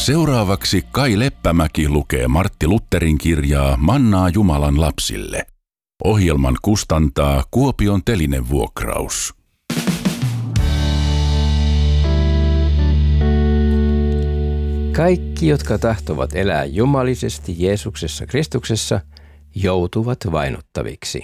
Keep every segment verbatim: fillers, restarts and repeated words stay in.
Seuraavaksi Kai Leppämäki lukee Martti Lutherin kirjaa Mannaa Jumalan lapsille. Ohjelman kustantaa Kuopion Telinevuokraus. Kaikki, jotka tahtovat elää jumalisesti Jeesuksessa Kristuksessa, joutuvat vainottaviksi.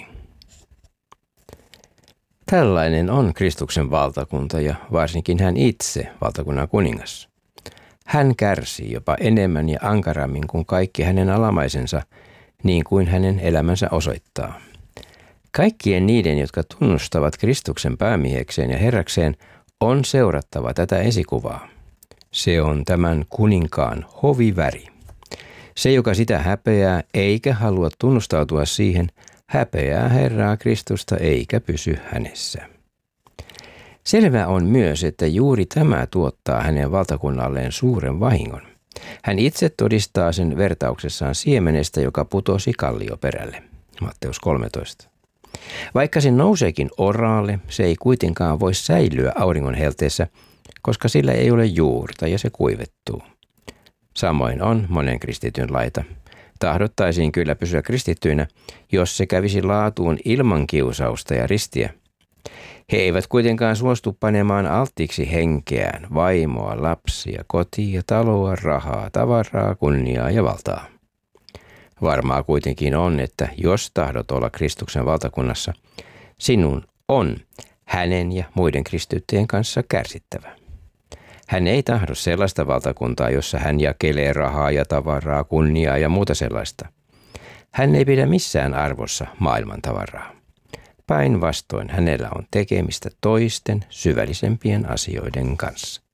Tällainen on Kristuksen valtakunta ja varsinkin hän itse, valtakunnan kuningas. Hän kärsii jopa enemmän ja ankarammin kuin kaikki hänen alamaisensa, niin kuin hänen elämänsä osoittaa. Kaikkien niiden, jotka tunnustavat Kristuksen päämiehekseen ja herrakseen, on seurattava tätä esikuvaa. Se on tämän kuninkaan hoviväri. Se, joka sitä häpeää eikä halua tunnustautua siihen, häpeää Herraa Kristusta eikä pysy hänessä. Selvä on myös, että juuri tämä tuottaa hänen valtakunnalleen suuren vahingon. Hän itse todistaa sen vertauksessaan siemenestä, joka putosi kallioperälle. Matteus kolmetoista. Vaikka se nouseekin oraalle, se ei kuitenkaan voi säilyä auringon helteessä, koska sillä ei ole juurta ja se kuivettuu. Samoin on monen kristityn laita. Tahdottaisiin kyllä pysyä kristittyinä, jos se kävisi laatuun ilman kiusausta ja ristiä. He eivät kuitenkaan suostu panemaan alttiiksi henkeään, vaimoa, lapsia, kotia, taloa, rahaa, tavaraa, kunniaa ja valtaa. Varmaa kuitenkin on, että jos tahdot olla Kristuksen valtakunnassa, sinun on hänen ja muiden kristittyjen kanssa kärsittävä. Hän ei tahdo sellaista valtakuntaa, jossa hän jakelee rahaa ja tavaraa, kunniaa ja muuta sellaista. Hän ei pidä missään arvossa maailman tavaraa. Päinvastoin hänellä on tekemistä toisten syvällisempien asioiden kanssa.